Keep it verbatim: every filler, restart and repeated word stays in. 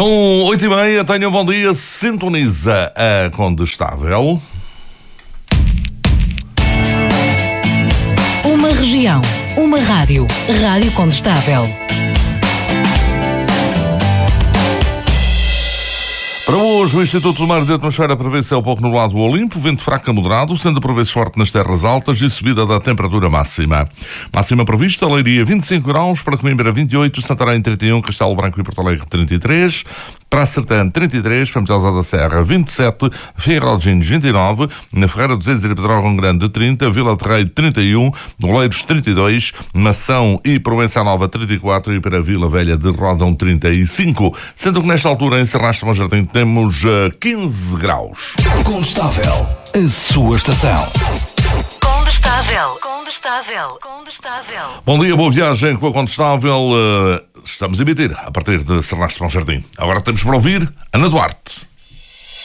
São oito e meia, tenha um bom dia, sintoniza a Condestável. Uma região, uma rádio, Rádio Condestável. Para hoje, o Instituto do Mar de Atmosfera prevê céu pouco nublado ou limpo, vento fraco a moderado, sendo por vezes forte nas terras altas e subida da temperatura máxima. Máxima prevista, Leiria vinte e cinco graus, para Coimbra vinte e oito, Santarém trinta e um, Castelo Branco e Porto Alegre trinta e três, para Sertã trinta e três, para Metelsa da Serra vinte e sete, Ferrolginhos vinte e nove, na Ferreira dos Reis e Pedrógão Grande trinta, Vila de Rei trinta e um, Oleiros trinta e dois, Mação e Provença Nova trinta e quatro e para Vila Velha de Rodão trinta e cinco. Sendo que nesta altura em Serrastre Bom Jardim temos uh, quinze graus. Condestável, a sua estação. Condestável, Condestável, Condestável. Bom dia, boa viagem com a Condestável. Uh, estamos a emitir a partir de Serrastre Bom Jardim. Agora temos para ouvir Ana Duarte.